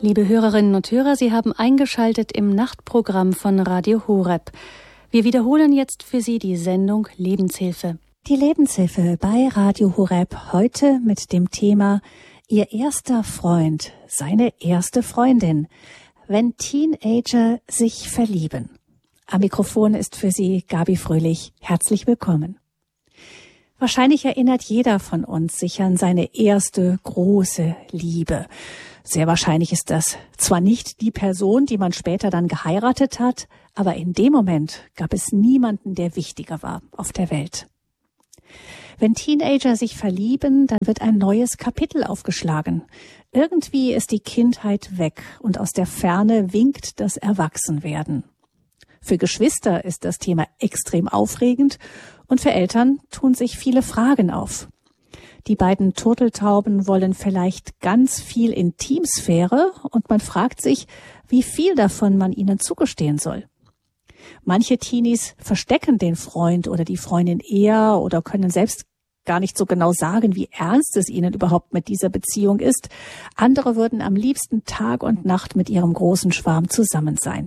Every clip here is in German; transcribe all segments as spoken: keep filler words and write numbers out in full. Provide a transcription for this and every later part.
Liebe Hörerinnen und Hörer, Sie haben eingeschaltet im Nachtprogramm von Radio Horeb. Wir wiederholen jetzt für Sie die Sendung Lebenshilfe. Die Lebenshilfe bei Radio Horeb heute mit dem Thema Ihr erster Freund, seine erste Freundin, wenn Teenager sich verlieben. Am Mikrofon ist für Sie Gabi Fröhlich. Herzlich willkommen. Wahrscheinlich erinnert jeder von uns sich an seine erste große Liebe. Sehr wahrscheinlich ist das zwar nicht die Person, die man später dann geheiratet hat, aber in dem Moment gab es niemanden, der wichtiger war auf der Welt. Wenn Teenager sich verlieben, dann wird ein neues Kapitel aufgeschlagen. Irgendwie ist die Kindheit weg und aus der Ferne winkt das Erwachsenwerden. Für Geschwister ist das Thema extrem aufregend und für Eltern tun sich viele Fragen auf. Die beiden Turteltauben wollen vielleicht ganz viel Intimsphäre und man fragt sich, wie viel davon man ihnen zugestehen soll. Manche Teenies verstecken den Freund oder die Freundin eher oder können selbst gar nicht so genau sagen, wie ernst es ihnen überhaupt mit dieser Beziehung ist. Andere würden am liebsten Tag und Nacht mit ihrem großen Schwarm zusammen sein.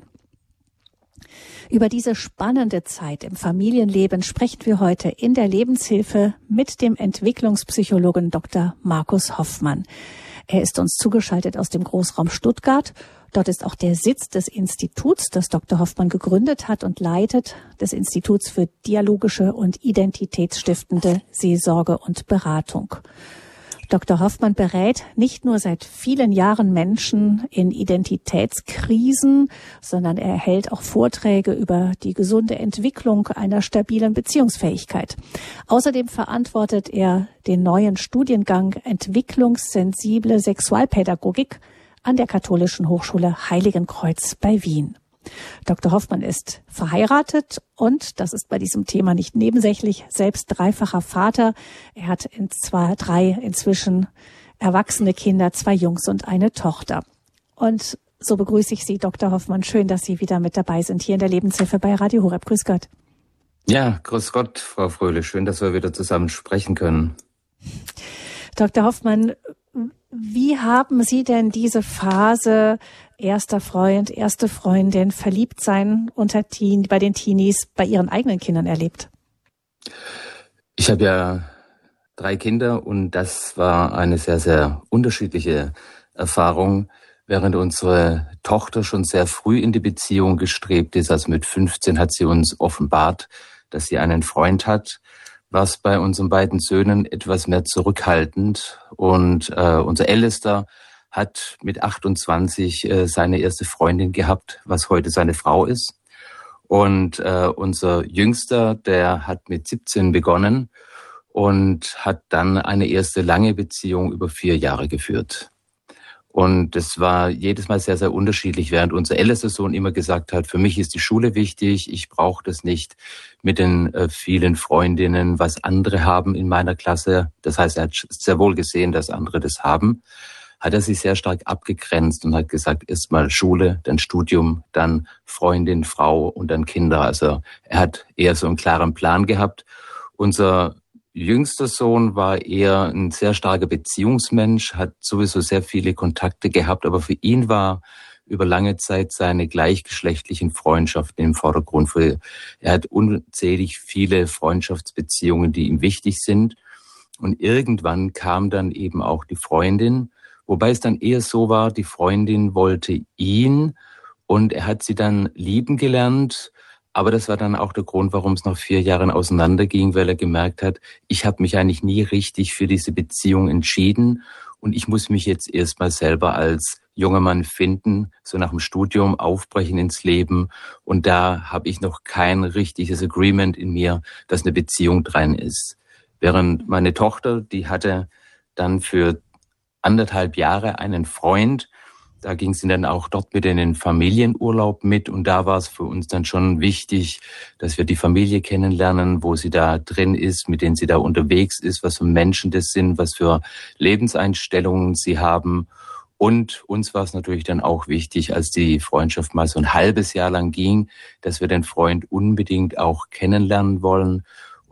Über diese spannende Zeit im Familienleben sprechen wir heute in der Lebenshilfe mit dem Entwicklungspsychologen Doktor Markus Hoffmann. Er ist uns zugeschaltet aus dem Großraum Stuttgart. Dort ist auch der Sitz des Instituts, das Doktor Hoffmann gegründet hat und leitet, des Instituts für dialogische und identitätsstiftende Seelsorge und Beratung. Doktor Hoffmann berät nicht nur seit vielen Jahren Menschen in Identitätskrisen, sondern er hält auch Vorträge über die gesunde Entwicklung einer stabilen Beziehungsfähigkeit. Außerdem verantwortet er den neuen Studiengang Entwicklungssensible Sexualpädagogik an der Katholischen Hochschule Heiligenkreuz bei Wien. Doktor Hoffmann ist verheiratet und, das ist bei diesem Thema nicht nebensächlich, selbst dreifacher Vater. Er hat in zwei, drei inzwischen erwachsene Kinder, zwei Jungs und eine Tochter. Und so begrüße ich Sie, Doktor Hoffmann. Schön, dass Sie wieder mit dabei sind hier in der Lebenshilfe bei Radio Horeb. Grüß Gott. Ja, grüß Gott, Frau Fröhlich. Schön, dass wir wieder zusammen sprechen können. Doktor Hoffmann, wie haben Sie denn diese Phase erster Freund, erste Freundin, verliebt sein unter Teen, bei den Teenies, bei Ihren eigenen Kindern erlebt? Ich habe ja drei Kinder und das war eine sehr, sehr unterschiedliche Erfahrung. Während unsere Tochter schon sehr früh in die Beziehung gestrebt ist, also mit fünfzehn hat sie uns offenbart, dass sie einen Freund hat, war es bei unseren beiden Söhnen etwas mehr zurückhaltend und äh, unser Ältester hat mit achtundzwanzig äh, seine erste Freundin gehabt, was heute seine Frau ist. Und äh, unser Jüngster, der hat mit siebzehn begonnen und hat dann eine erste lange Beziehung über vier Jahre geführt. Und das war jedes Mal sehr, sehr unterschiedlich, während unser ältester Sohn immer gesagt hat, für mich ist die Schule wichtig, ich brauche das nicht mit den äh, vielen Freundinnen, was andere haben in meiner Klasse. Das heißt, er hat sehr wohl gesehen, dass andere das haben. Hat er sich sehr stark abgegrenzt und hat gesagt, erst mal Schule, dann Studium, dann Freundin, Frau und dann Kinder. Also er hat eher so einen klaren Plan gehabt. Unser jüngster Sohn war eher ein sehr starker Beziehungsmensch, hat sowieso sehr viele Kontakte gehabt, aber für ihn war über lange Zeit seine gleichgeschlechtlichen Freundschaften im Vordergrund. Er hat unzählig viele Freundschaftsbeziehungen, die ihm wichtig sind. Und irgendwann kam dann eben auch die Freundin, wobei es dann eher so war, die Freundin wollte ihn und er hat sie dann lieben gelernt. Aber das war dann auch der Grund, warum es nach vier Jahren auseinanderging, weil er gemerkt hat, ich habe mich eigentlich nie richtig für diese Beziehung entschieden und ich muss mich jetzt erstmal selber als junger Mann finden, so nach dem Studium aufbrechen ins Leben. Und da habe ich noch kein richtiges Agreement in mir, dass eine Beziehung dran ist. Während meine Tochter, die hatte dann für anderthalb Jahre einen Freund. Da ging sie dann auch dort mit in den Familienurlaub mit und da war es für uns dann schon wichtig, dass wir die Familie kennenlernen, wo sie da drin ist, mit denen sie da unterwegs ist, was für Menschen das sind, was für Lebenseinstellungen sie haben. Und uns war es natürlich dann auch wichtig, als die Freundschaft mal so ein halbes Jahr lang ging, dass wir den Freund unbedingt auch kennenlernen wollen.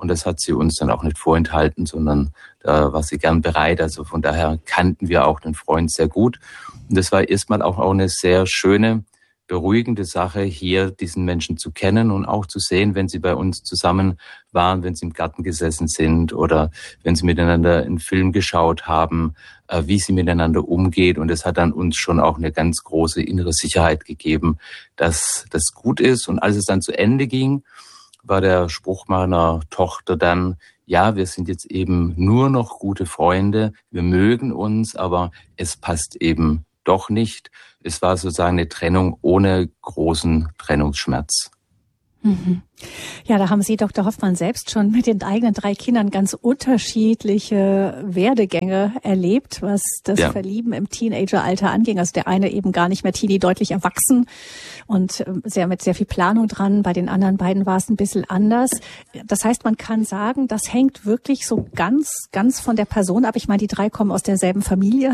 Und das hat sie uns dann auch nicht vorenthalten, sondern da war sie gern bereit. Also von daher kannten wir auch den Freund sehr gut. Und das war erstmal auch, auch eine sehr schöne, beruhigende Sache, hier diesen Menschen zu kennen und auch zu sehen, wenn sie bei uns zusammen waren, wenn sie im Garten gesessen sind oder wenn sie miteinander einen Film geschaut haben, wie sie miteinander umgeht. Und das hat dann uns schon auch eine ganz große innere Sicherheit gegeben, dass das gut ist. Und als es dann zu Ende ging, war der Spruch meiner Tochter dann, ja, wir sind jetzt eben nur noch gute Freunde, wir mögen uns, aber es passt eben doch nicht. Es war sozusagen eine Trennung ohne großen Trennungsschmerz. Mhm. Ja, da haben Sie, Doktor Hoffmann, selbst schon mit den eigenen drei Kindern ganz unterschiedliche Werdegänge erlebt, was das ja. Verlieben im Teenageralter anging. Also der eine eben gar nicht mehr Teenie, deutlich erwachsen und sehr mit sehr viel Planung dran. Bei den anderen beiden war es ein bisschen anders. Das heißt, man kann sagen, das hängt wirklich so ganz, ganz von der Person ab. Ich meine, die drei kommen aus derselben Familie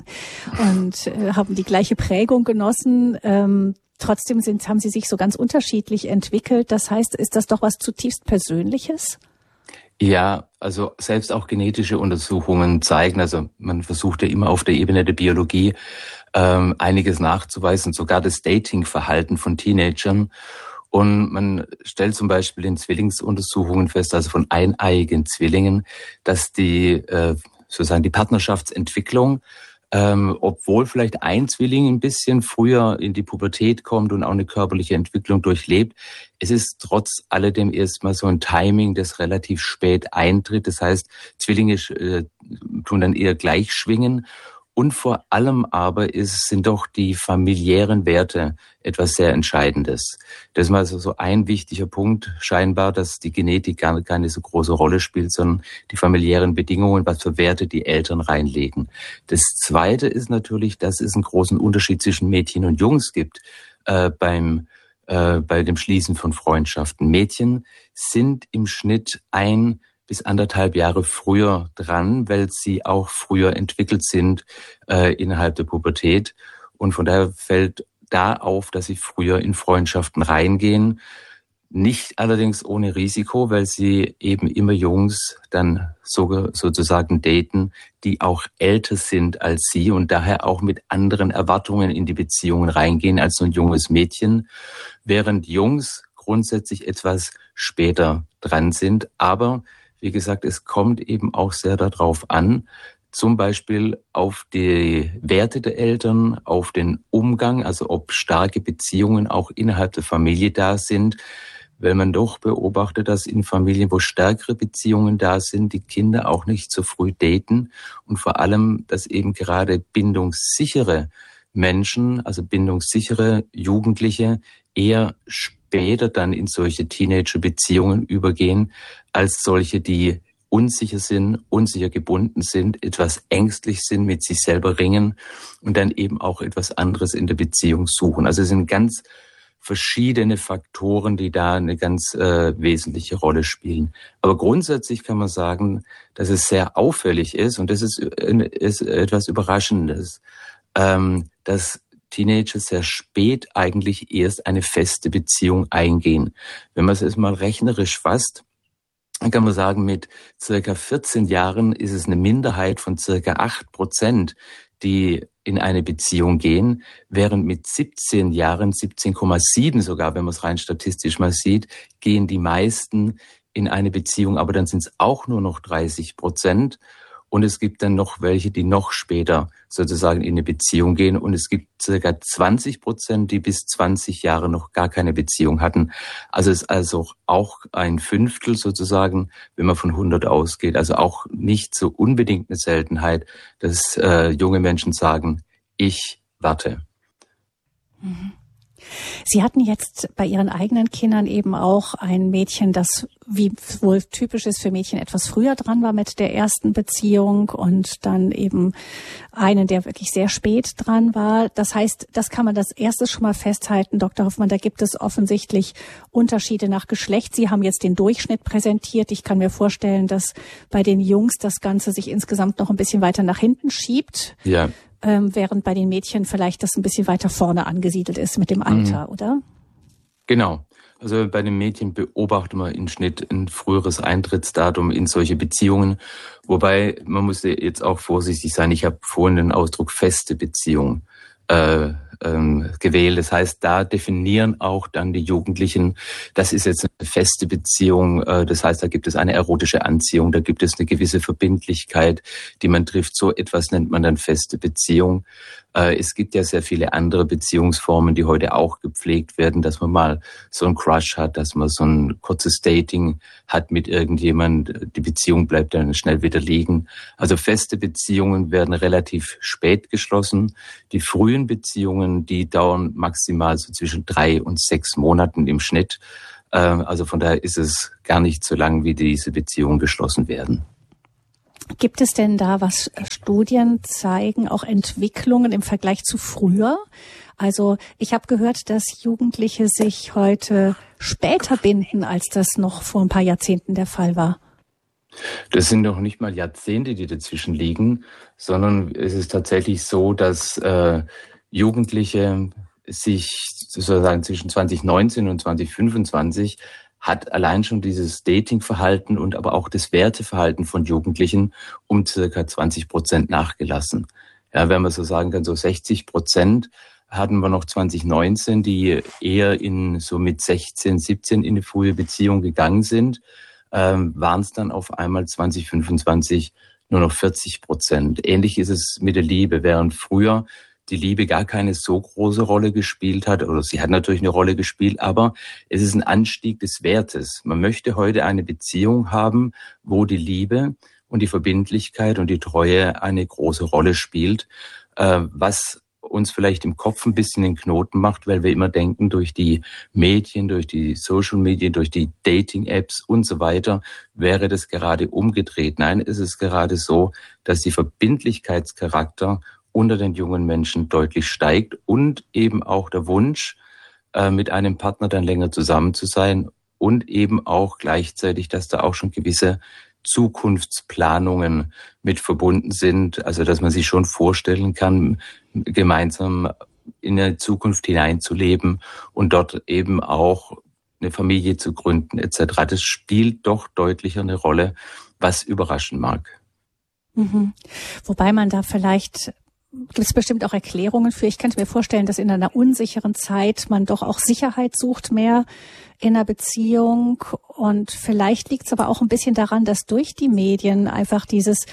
und äh, haben die gleiche Prägung genossen. Ähm, Trotzdem sind, haben sie sich so ganz unterschiedlich entwickelt. Das heißt, ist das doch was zutiefst Persönliches? Ja, also selbst auch genetische Untersuchungen zeigen, also man versucht ja immer auf der Ebene der Biologie ähm, einiges nachzuweisen, sogar das Datingverhalten von Teenagern. Und man stellt zum Beispiel in Zwillingsuntersuchungen fest, also von eineiigen Zwillingen, dass die äh, sozusagen die Partnerschaftsentwicklung, Ähm, obwohl vielleicht ein Zwilling ein bisschen früher in die Pubertät kommt und auch eine körperliche Entwicklung durchlebt, es ist trotz alledem erstmal so ein Timing, das relativ spät eintritt. Das heißt, Zwillinge äh, tun dann eher gleich schwingen. Und vor allem aber ist, sind doch die familiären Werte etwas sehr Entscheidendes. Das ist mal so, so ein wichtiger Punkt scheinbar, dass die Genetik gar keine so große Rolle spielt, sondern die familiären Bedingungen, was für Werte die Eltern reinlegen. Das Zweite ist natürlich, dass es einen großen Unterschied zwischen Mädchen und Jungs gibt äh, beim äh, bei dem Schließen von Freundschaften. Mädchen sind im Schnitt ein bis anderthalb Jahre früher dran, weil sie auch früher entwickelt sind äh, innerhalb der Pubertät. Und von daher fällt da auf, dass sie früher in Freundschaften reingehen. Nicht allerdings ohne Risiko, weil sie eben immer Jungs dann so, sozusagen daten, die auch älter sind als sie und daher auch mit anderen Erwartungen in die Beziehungen reingehen als so ein junges Mädchen, während Jungs grundsätzlich etwas später dran sind. Aber wie gesagt, es kommt eben auch sehr darauf an, zum Beispiel auf die Werte der Eltern, auf den Umgang, also ob starke Beziehungen auch innerhalb der Familie da sind, weil man doch beobachtet, dass in Familien, wo stärkere Beziehungen da sind, die Kinder auch nicht so früh daten und vor allem, dass eben gerade bindungssichere Menschen, also bindungssichere Jugendliche eher später dann in solche Teenager-Beziehungen übergehen, als solche, die unsicher sind, unsicher gebunden sind, etwas ängstlich sind, mit sich selber ringen und dann eben auch etwas anderes in der Beziehung suchen. Also es sind ganz verschiedene Faktoren, die da eine ganz äh, wesentliche Rolle spielen. Aber grundsätzlich kann man sagen, dass es sehr auffällig ist und das ist, ist etwas Überraschendes, ähm, dass Teenager sehr spät eigentlich erst eine feste Beziehung eingehen. Wenn man es jetzt mal rechnerisch fasst, dann kann man sagen, mit circa vierzehn Jahren ist es eine Minderheit von circa acht Prozent, die in eine Beziehung gehen, während mit siebzehn Jahren, siebzehn Komma sieben sogar, wenn man es rein statistisch mal sieht, gehen die meisten in eine Beziehung, aber dann sind es auch nur noch dreißig Prozent. Und es gibt dann noch welche, die noch später sozusagen in eine Beziehung gehen. Und es gibt circa zwanzig Prozent, die bis zwanzig Jahre noch gar keine Beziehung hatten. Also es ist also auch ein Fünftel sozusagen, wenn man von hundert ausgeht. Also auch nicht so unbedingt eine Seltenheit, dass äh, junge Menschen sagen, ich warte. Mhm. Sie hatten jetzt bei Ihren eigenen Kindern eben auch ein Mädchen, das, wie wohl typisch ist für Mädchen, etwas früher dran war mit der ersten Beziehung und dann eben einen, der wirklich sehr spät dran war. Das heißt, das kann man das erste schon mal festhalten, Doktor Hoffmann, da gibt es offensichtlich Unterschiede nach Geschlecht. Sie haben jetzt den Durchschnitt präsentiert. Ich kann mir vorstellen, dass bei den Jungs das Ganze sich insgesamt noch ein bisschen weiter nach hinten schiebt. Ja. Während bei den Mädchen vielleicht das ein bisschen weiter vorne angesiedelt ist mit dem Alter, mhm. oder? Genau. Also bei den Mädchen beobachten wir im Schnitt ein früheres Eintrittsdatum in solche Beziehungen. Wobei, man muss jetzt auch vorsichtig sein. Ich habe vorhin den Ausdruck feste Beziehung äh, ähm, gewählt. Das heißt, da definieren auch dann die Jugendlichen, das ist jetzt eine feste Beziehung. Äh, das heißt, da gibt es eine erotische Anziehung, da gibt es eine gewisse Verbindlichkeit, die man trifft. So etwas nennt man dann feste Beziehung. Äh, es gibt ja sehr viele andere Beziehungsformen, die heute auch gepflegt werden, dass man mal so einen Crush hat, dass man so ein kurzes Dating hat mit irgendjemand. Die Beziehung bleibt dann schnell wieder liegen. Also feste Beziehungen werden relativ spät geschlossen. Die frühen Beziehungen, die dauern maximal so zwischen drei und sechs Monaten im Schnitt. Also von daher ist es gar nicht so lang, wie diese Beziehungen geschlossen werden. Gibt es denn da, was Studien zeigen, auch Entwicklungen im Vergleich zu früher? Also ich habe gehört, dass Jugendliche sich heute später binden, als das noch vor ein paar Jahrzehnten der Fall war. Das sind noch nicht mal Jahrzehnte, die dazwischen liegen, sondern es ist tatsächlich so, dass äh, Jugendliche sich sozusagen zwischen zwanzig neunzehn und zwanzig fünfundzwanzig hat allein schon dieses Datingverhalten und aber auch das Werteverhalten von Jugendlichen um circa zwanzig Prozent nachgelassen. Ja, wenn man so sagen kann, so sechzig Prozent hatten wir noch zwanzig neunzehn, die eher in so mit sechzehn, siebzehn in eine frühe Beziehung gegangen sind, ähm, waren es dann auf einmal zwanzig fünfundzwanzig nur noch vierzig Prozent. Ähnlich ist es mit der Liebe, während früher die Liebe gar keine so große Rolle gespielt hat, oder sie hat natürlich eine Rolle gespielt, aber es ist ein Anstieg des Wertes. Man möchte heute eine Beziehung haben, wo die Liebe und die Verbindlichkeit und die Treue eine große Rolle spielt, was uns vielleicht im Kopf ein bisschen den Knoten macht, weil wir immer denken, durch die Medien, durch die Social Medien, durch die Dating-Apps und so weiter, wäre das gerade umgedreht. Nein, es ist gerade so, dass die Verbindlichkeitscharakter unter den jungen Menschen deutlich steigt und eben auch der Wunsch, mit einem Partner dann länger zusammen zu sein und eben auch gleichzeitig, dass da auch schon gewisse Zukunftsplanungen mit verbunden sind, also dass man sich schon vorstellen kann, gemeinsam in eine Zukunft hineinzuleben und dort eben auch eine Familie zu gründen et cetera. Das spielt doch deutlicher eine Rolle, was überraschen mag. Mhm. Wobei man da vielleicht, gibt es bestimmt auch Erklärungen für. Ich könnte mir vorstellen, dass in einer unsicheren Zeit man doch auch Sicherheit sucht mehr in einer Beziehung. Und vielleicht liegt es aber auch ein bisschen daran, dass durch die Medien einfach dieses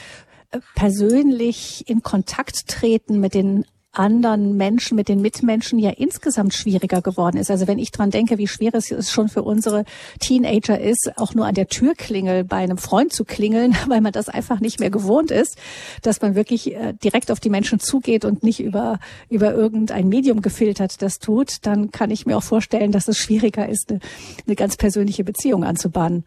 persönlich in Kontakt treten mit den anderen Menschen, mit den Mitmenschen ja insgesamt schwieriger geworden ist. Also wenn ich dran denke, wie schwer es schon für unsere Teenager ist, auch nur an der Türklingel bei einem Freund zu klingeln, weil man das einfach nicht mehr gewohnt ist, dass man wirklich direkt auf die Menschen zugeht und nicht über über irgendein Medium gefiltert das tut, dann kann ich mir auch vorstellen, dass es schwieriger ist, eine, eine ganz persönliche Beziehung anzubahnen.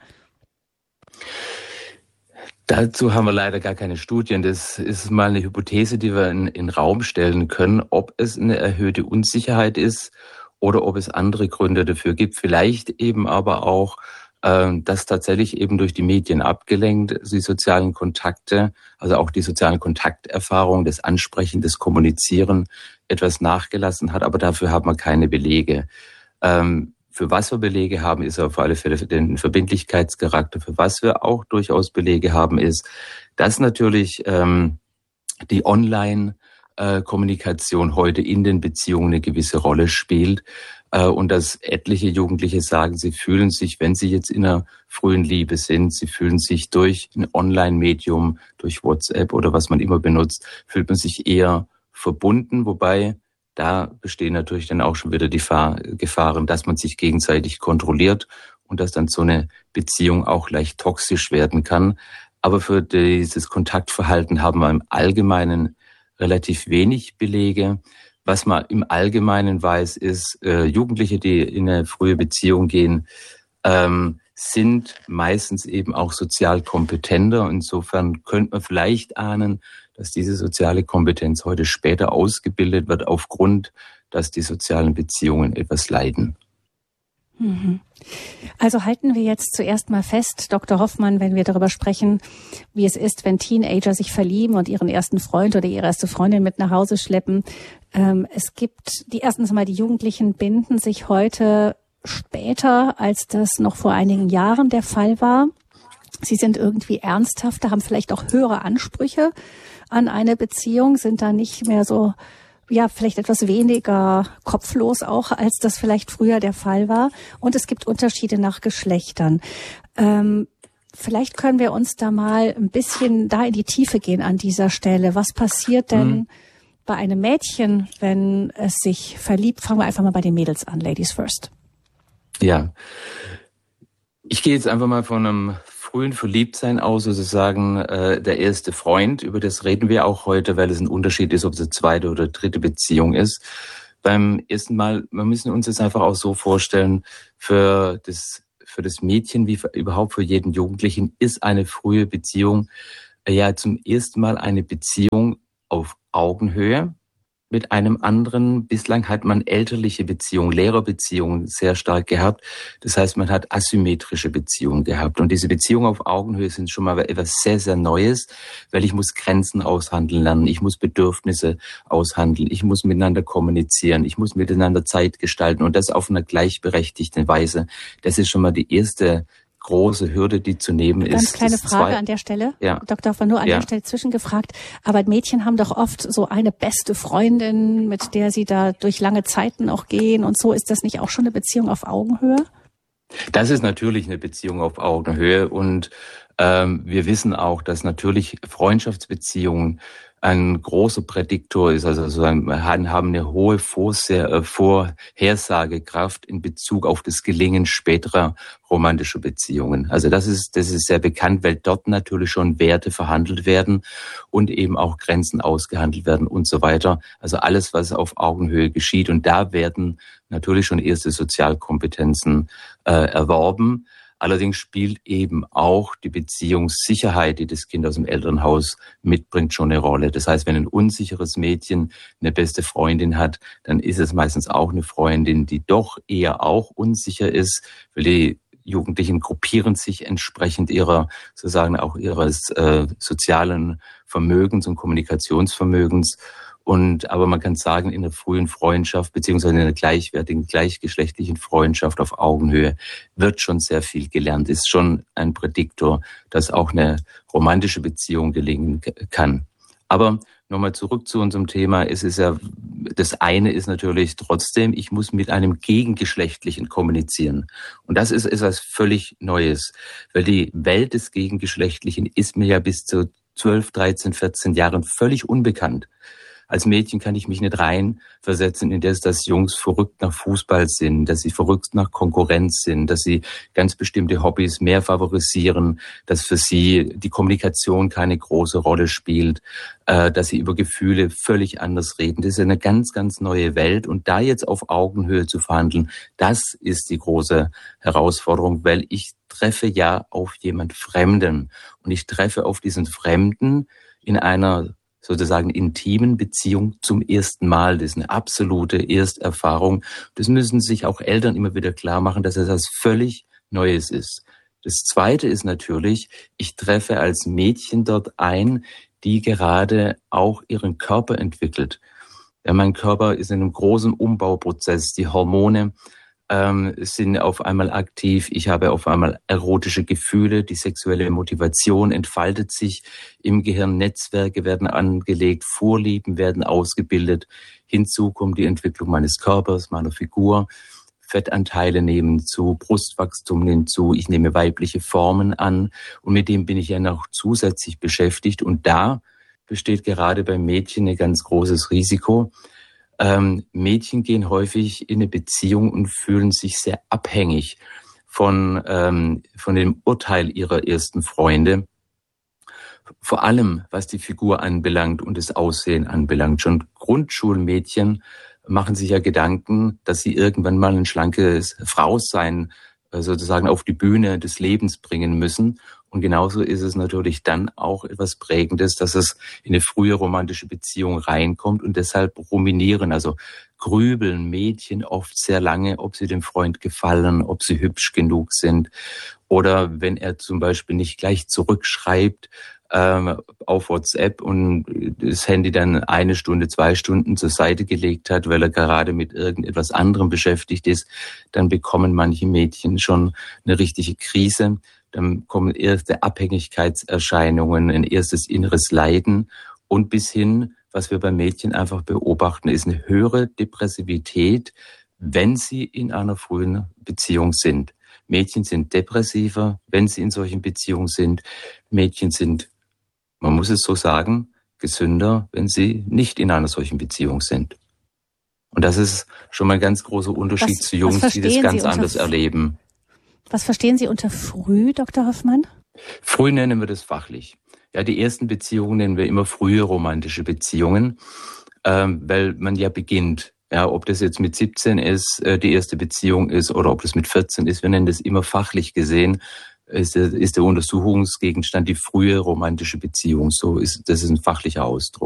Dazu haben wir leider gar keine Studien. Das ist mal eine Hypothese, die wir in den Raum stellen können, ob es eine erhöhte Unsicherheit ist oder ob es andere Gründe dafür gibt. Vielleicht eben aber auch, äh, dass tatsächlich eben durch die Medien abgelenkt die sozialen Kontakte, also auch die sozialen Kontakterfahrung, das Ansprechen, das Kommunizieren etwas nachgelassen hat. Aber dafür haben wir keine Belege. Ähm, Für was wir Belege haben, ist auf alle Fälle den Verbindlichkeitscharakter. Für was wir auch durchaus Belege haben, ist, dass natürlich ähm, die Online-Kommunikation äh, heute in den Beziehungen eine gewisse Rolle spielt äh, und dass etliche Jugendliche sagen, sie fühlen sich, wenn sie jetzt in einer frühen Liebe sind, sie fühlen sich durch ein Online-Medium, durch WhatsApp oder was man immer benutzt, fühlt man sich eher verbunden, wobei da bestehen natürlich dann auch schon wieder die Gefahren, dass man sich gegenseitig kontrolliert und dass dann so eine Beziehung auch leicht toxisch werden kann. Aber für dieses Kontaktverhalten haben wir im Allgemeinen relativ wenig Belege. Was man im Allgemeinen weiß, ist, äh, Jugendliche, die in eine frühe Beziehung gehen, ähm, sind meistens eben auch sozial kompetenter. Insofern könnte man vielleicht ahnen, dass diese soziale Kompetenz heute später ausgebildet wird, aufgrund, dass die sozialen Beziehungen etwas leiden. Also halten wir jetzt zuerst mal fest, Doktor Hoffmann, wenn wir darüber sprechen, wie es ist, wenn Teenager sich verlieben und ihren ersten Freund oder ihre erste Freundin mit nach Hause schleppen. Ähm, es gibt die erstens mal, die Jugendlichen binden sich heute später, als das noch vor einigen Jahren der Fall war. Sie sind irgendwie ernsthafter, haben vielleicht auch höhere Ansprüche an eine Beziehung, sind da nicht mehr so, ja, vielleicht etwas weniger kopflos auch, als das vielleicht früher der Fall war. Und es gibt Unterschiede nach Geschlechtern. Ähm, vielleicht können wir uns da mal ein bisschen da in die Tiefe gehen an dieser Stelle. Was passiert denn mhm. bei einem Mädchen, wenn es sich verliebt? Fangen wir einfach mal bei den Mädels an, Ladies first. Ja, ich gehe jetzt einfach mal von einem frühen Verliebtsein aus, sozusagen äh, der erste Freund. Über das reden wir auch heute, weil es ein Unterschied ist, ob es eine zweite oder dritte Beziehung ist. Beim ersten Mal, wir müssen uns das einfach auch so vorstellen, für das für das Mädchen wie für, überhaupt für jeden Jugendlichen ist eine frühe Beziehung äh, ja zum ersten Mal eine Beziehung auf Augenhöhe mit einem anderen. Bislang hat man elterliche Beziehungen, Lehrerbeziehungen sehr stark gehabt. Das heißt, man hat asymmetrische Beziehungen gehabt. Und diese Beziehungen auf Augenhöhe sind schon mal etwas sehr, sehr Neues, weil ich muss Grenzen aushandeln lernen. Ich muss Bedürfnisse aushandeln. Ich muss miteinander kommunizieren. Ich muss miteinander Zeit gestalten und das auf einer gleichberechtigten Weise. Das ist schon mal die erste große Hürde, die zu nehmen Ganz ist. Ganz kleine Frage zwei, an der Stelle. Ja. Doktor war nur an ja. der Stelle zwischengefragt. Aber Mädchen haben doch oft so eine beste Freundin, mit der sie da durch lange Zeiten auch gehen und so. Ist das nicht auch schon eine Beziehung auf Augenhöhe? Das ist natürlich eine Beziehung auf Augenhöhe und ähm, wir wissen auch, dass natürlich Freundschaftsbeziehungen ein großer Prädiktor ist, also sozusagen haben eine hohe Vorhersagekraft in Bezug auf das Gelingen späterer romantischer Beziehungen. Also das ist das ist sehr bekannt, weil dort natürlich schon Werte verhandelt werden und eben auch Grenzen ausgehandelt werden und so weiter. Also alles, was auf Augenhöhe geschieht, und da werden natürlich schon erste Sozialkompetenzen äh, erworben. Allerdings spielt eben auch die Beziehungssicherheit, die das Kind aus dem Elternhaus mitbringt, schon eine Rolle. Das heißt, wenn ein unsicheres Mädchen eine beste Freundin hat, dann ist es meistens auch eine Freundin, die doch eher auch unsicher ist, weil die Jugendlichen gruppieren sich entsprechend ihrer, sozusagen auch ihres äh, sozialen Vermögens und Kommunikationsvermögens. Und, aber man kann sagen, in einer frühen Freundschaft, beziehungsweise in einer gleichwertigen, gleichgeschlechtlichen Freundschaft auf Augenhöhe wird schon sehr viel gelernt. Ist schon ein Prädiktor, dass auch eine romantische Beziehung gelingen kann. Aber nochmal zurück zu unserem Thema. Es ist ja, das eine ist natürlich trotzdem, ich muss mit einem Gegengeschlechtlichen kommunizieren. Und das ist etwas völlig Neues, weil die Welt des Gegengeschlechtlichen ist mir ja bis zu zwölf, dreizehn, vierzehn Jahren völlig unbekannt. Als Mädchen kann ich mich nicht reinversetzen, in das, dass Jungs verrückt nach Fußball sind, dass sie verrückt nach Konkurrenz sind, dass sie ganz bestimmte Hobbys mehr favorisieren, dass für sie die Kommunikation keine große Rolle spielt, äh, dass sie über Gefühle völlig anders reden. Das ist eine ganz, ganz neue Welt. Und da jetzt auf Augenhöhe zu verhandeln, das ist die große Herausforderung, weil ich treffe ja auf jemand Fremden. Und ich treffe auf diesen Fremden in einer sozusagen intimen Beziehung zum ersten Mal. Das ist eine absolute Ersterfahrung. Das müssen sich auch Eltern immer wieder klar machen, dass es etwas völlig Neues ist. Das Zweite ist natürlich, ich treffe als Mädchen dort ein, die gerade auch ihren Körper entwickelt. Ja, mein Körper ist in einem großen Umbauprozess. Die Hormone ähm, sind auf einmal aktiv. Ich habe auf einmal erotische Gefühle. Die sexuelle Motivation entfaltet sich im Gehirn. Netzwerke werden angelegt. Vorlieben werden ausgebildet. Hinzu kommt die Entwicklung meines Körpers, meiner Figur. Fettanteile nehmen zu, Brustwachstum nimmt zu. Ich nehme weibliche Formen an. Und mit dem bin ich ja noch zusätzlich beschäftigt. Und da besteht gerade beim Mädchen ein ganz großes Risiko. Ähm, Mädchen gehen häufig in eine Beziehung und fühlen sich sehr abhängig von, ähm, von dem Urteil ihrer ersten Freunde. Vor allem, was die Figur anbelangt und das Aussehen anbelangt. Schon Grundschulmädchen machen sich ja Gedanken, dass sie irgendwann mal ein schlankes Frausein sozusagen auf die Bühne des Lebens bringen müssen. Und genauso ist es natürlich dann auch etwas Prägendes, dass es in eine frühe romantische Beziehung reinkommt und deshalb ruminieren, also grübeln Mädchen oft sehr lange, ob sie dem Freund gefallen, ob sie hübsch genug sind. Oder wenn er zum Beispiel nicht gleich zurückschreibt, ähm, auf WhatsApp und das Handy dann eine Stunde, zwei Stunden zur Seite gelegt hat, weil er gerade mit irgendetwas anderem beschäftigt ist, dann bekommen manche Mädchen schon eine richtige Krise. Dann kommen erste Abhängigkeitserscheinungen, ein erstes inneres Leiden und bis hin, was wir bei Mädchen einfach beobachten, ist eine höhere Depressivität, wenn sie in einer frühen Beziehung sind. Mädchen sind depressiver, wenn sie in solchen Beziehungen sind. Mädchen sind, man muss es so sagen, gesünder, wenn sie nicht in einer solchen Beziehung sind. Und das ist schon mal ein ganz großer Unterschied was, zu Jungs, die das ganz anders erleben. Was verstehen Sie unter früh, Doktor Hoffmann? Früh nennen wir das fachlich. Ja, die ersten Beziehungen nennen wir immer frühe romantische Beziehungen, ähm, weil man ja beginnt. Ja, ob das jetzt mit siebzehn ist, äh, die erste Beziehung ist, oder ob das mit vierzehn ist, wir nennen das immer fachlich gesehen, ist der, ist der Untersuchungsgegenstand die frühe romantische Beziehung. So ist, das ist ein fachlicher Ausdruck.